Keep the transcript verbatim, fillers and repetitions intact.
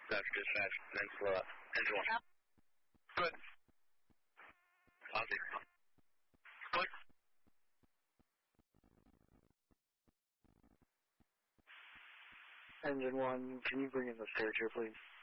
That's dispatch. Then slow up. Engine one. Good. Ozzy. Click. Engine one, can you bring in the Stereo, please?